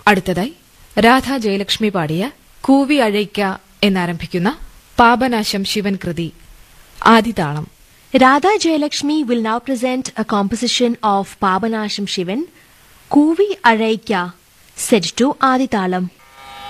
അടുത്തതായി രാധാ ജയലക്ഷ്മി പാടിയ കൂവി അഴയ്ക്ക എന്നാരംഭിക്കുന്ന പാപനാശം ശിവൻ കൃതി ആദിതാളം. Radha Jayalakshmi will now present a composition of Pabanasham Shivan, Kuvi Araikya, set to Aditalam.